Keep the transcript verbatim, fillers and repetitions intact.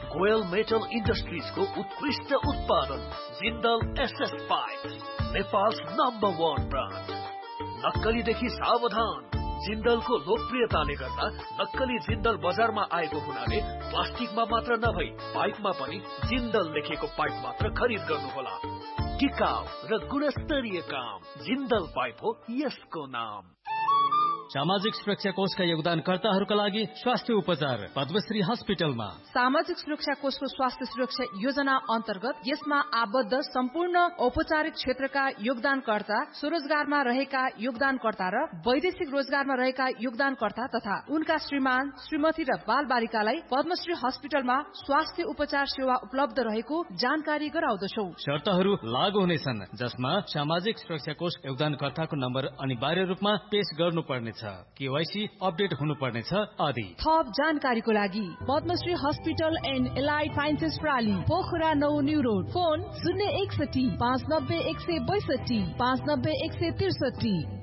Goyal metal इन्डस्ट्रिजको उत्कृष्ट उत्पादन Jindal SS pipe, Nepal's number one brand. नक्कलीदेखि सावधान। जिन्दलको लोकप्रियताले गर्दा नक्कली जिन्दल बजारमा आएको हुनाले प्लास्टिकमा मात्र नभई पाइपमा पनि जिन्दल लेखेको पाइप मात्र खरिद गर्नुहोला। टिकाउ र गुणस्तरीय काम जिन्दल पाइप हो यसको नाम। सामाजिक सुरक्षा कोषका योगदानकर्ताहरूका लागि स्वास्थ्य उपचार पद्मश्री हस्पिटलमा। सामाजिक सुरक्षा कोषको स्वास्थ्य सुरक्षा योजना अन्तर्गत यसमा आबद्ध सम्पूर्ण औपचारिक क्षेत्रका योगदानकर्ता, स्वरोजगारमा रहेका योगदानकर्ता र वैदेशिक रोजगारमा रहेका योगदानकर्ता तथा उनका श्रीमान, श्रीमती र बाल बालिकालाई पद्मश्री हस्पिटलमा स्वास्थ्य उपचार सेवा उपलब्ध रहेको जानकारी गराउँदछौ। शर्तहरू लागू हुनेछन्, जसमा सामाजिक सुरक्षा कोष योगदानकर्ताको नम्बर अनिवार्य रूपमा पेश गर्नुपर्ने केवाईसी अपडेट हुनुपर्नेछ आदि। थप जानकारीको लागि Padmashri hospital and allied sciences प्राली, Pokhara नौ न्यू रोड, फोन शून्य एकसठी पाँच नब्बे एक सय बैसठी पाँच नब्बे एक सय त्रिसठी।